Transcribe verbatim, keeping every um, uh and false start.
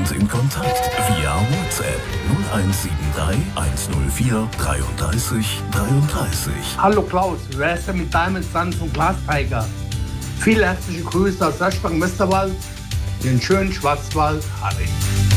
sind in Kontakt via WhatsApp null eins sieben drei eins null vier dreiunddreißig dreiunddreißig. Hallo Klaus, wer ist denn mit Diamond Suns und Glass Tiger? Viele herzliche Grüße aus Öschberg-Westerwald, den schönen Schwarzwald, Harry.